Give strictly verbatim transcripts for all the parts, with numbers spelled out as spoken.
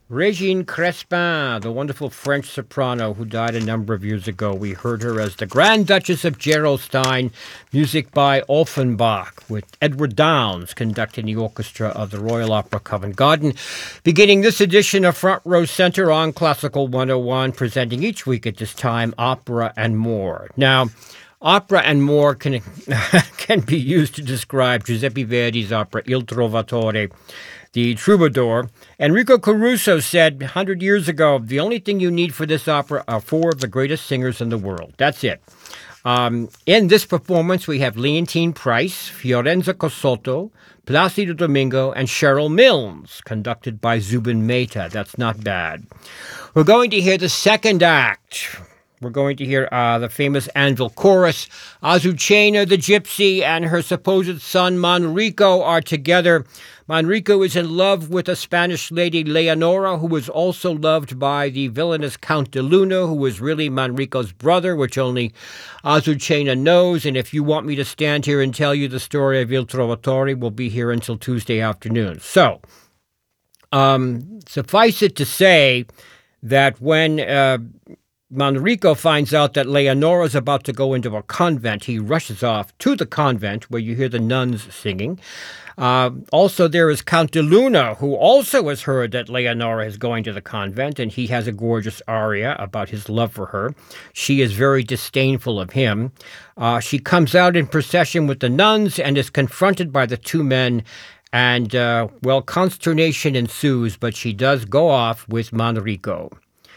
Régine Crespin, the wonderful French soprano who died a number of years ago. We heard her as the Grand Duchess of Gerolstein, music by Offenbach, with Edward Downes conducting the orchestra of the Royal Opera Covent Garden. Beginning this edition of Front Row Center on Classical one oh one, presenting each week at this time opera and more. Now, opera and more can, can be used to describe Giuseppe Verdi's opera Il Trovatore, the Troubadour. Enrico Caruso said one hundred years ago, the only thing you need for this opera are four of the greatest singers in the world. That's it. Um, in this performance, we have Leontyne Price, Fiorenzo Cosotto, Placido Domingo, and Cheryl Milnes, conducted by Zubin Mehta. That's not bad. We're going to hear the second act. We're going to hear uh, the famous Anvil Chorus. Azucena, the gypsy, and her supposed son Manrico are together. Manrico is in love with a Spanish lady, Leonora, who is also loved by the villainous Count de Luna, who is really Manrico's brother, which only Azucena knows. And if you want me to stand here and tell you the story of Il Trovatore, we'll be here until Tuesday afternoon. So, um, suffice it to say that when Uh, Manrico finds out that Leonora is about to go into a convent, he rushes off to the convent where you hear the nuns singing. Uh, also, there is Count de Luna, who also has heard that Leonora is going to the convent, and he has a gorgeous aria about his love for her. She is very disdainful of him. Uh, she comes out in procession with the nuns and is confronted by the two men, and, uh, well, consternation ensues, but she does go off with Manrico.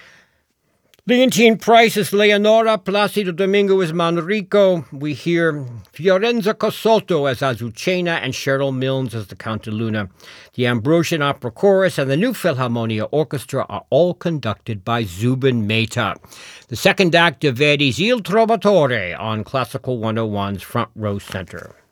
Leontyne Price is Leonora, Placido Domingo is Manrico. We hear Fiorenzo Cosotto as Azucena and Cheryl Milnes as the Count de Luna. The Ambrosian Opera Chorus and the New Philharmonia Orchestra are all conducted by Zubin Mehta. The second act of Verdi's Il Trovatore on Classical one oh one's Front Row Center.